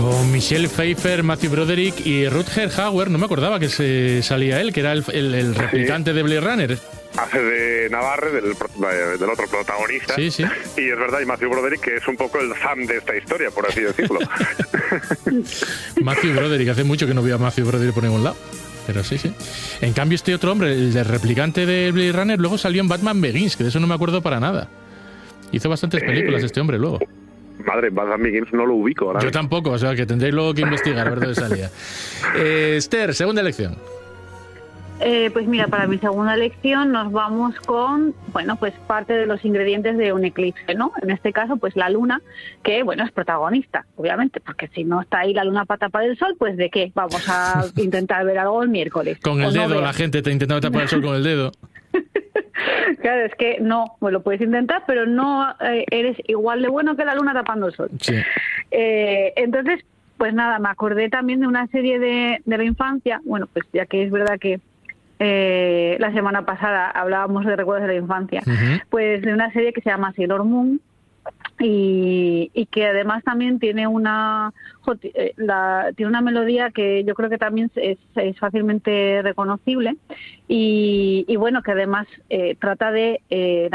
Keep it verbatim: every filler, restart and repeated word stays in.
Con Michelle Pfeiffer, Matthew Broderick y Rutger Hauer. No me acordaba que se salía él, que era el, el, el replicante sí. de Blade Runner. Hace de Navarre, del, del otro protagonista. Sí, sí. Y es verdad, y Matthew Broderick, que es un poco el Sam de esta historia, por así decirlo. Matthew Broderick, hace mucho que no veo a Matthew Broderick por ningún lado. Pero sí, sí. En cambio, este otro hombre, el del replicante de Blade Runner, luego salió en Batman Begins, que de eso no me acuerdo para nada. Hizo bastantes películas eh, este hombre luego. Madre, Batman Begins no lo ubico ahora. Yo tampoco, o sea, que tendréis luego que investigar a ver dónde salía. Eh, Esther, segunda elección. Eh, pues mira, para mi segunda elección nos vamos con, bueno, pues parte de los ingredientes de un eclipse, ¿no? En este caso, pues la luna, que, bueno, es protagonista, obviamente, porque si no está ahí la luna para tapar el sol, pues ¿de qué? Vamos a intentar ver algo el miércoles. Con el dedo, no la gente te ha intentado tapar el sol con el dedo. Claro, es que no, pues lo puedes intentar, pero no eh, eres igual de bueno que la luna tapando el sol. Sí. Eh, entonces, pues nada, me acordé también de una serie de, de la infancia, bueno, pues ya que es verdad que Eh, la semana pasada hablábamos de recuerdos de la infancia, uh-huh. pues de una serie que se llama Sailor Moon y, y que además también tiene una la, tiene una melodía que yo creo que también es, es fácilmente reconocible y, y bueno, que además eh, trata de eh,